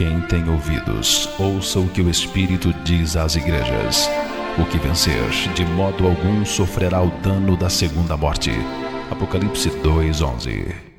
Quem tem ouvidos, ouça o que o Espírito diz às igrejas. O que vencer, de modo algum sofrerá o dano da segunda morte. Apocalipse 2:11.